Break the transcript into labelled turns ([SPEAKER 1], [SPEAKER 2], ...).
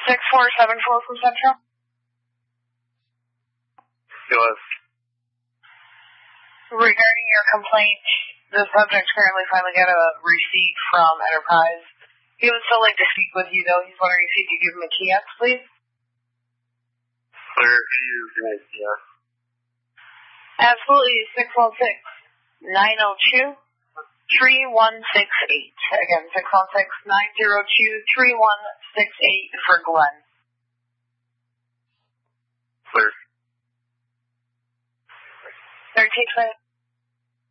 [SPEAKER 1] 6474 from Central.
[SPEAKER 2] It was.
[SPEAKER 1] Regarding your complaint, the subject currently finally got a receipt from Enterprise. He would still like to speak with you, though. He's wondering if you could give him a kiosk, please.
[SPEAKER 2] Where do you give me a kiosk?
[SPEAKER 1] Absolutely, 616-902-3168. Again, 616-902-3168 for Glenn.
[SPEAKER 2] Clear.
[SPEAKER 1] There, take that.